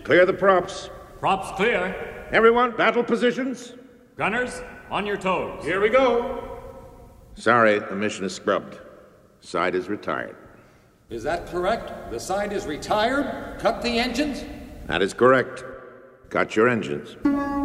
Clear the props. Props clear. Everyone, battle positions. Gunners, on your toes. Here we go. Sorry, the mission is scrubbed. Side is retired. Is that correct? The side is retired? Cut the engines? That is correct. Cut your engines.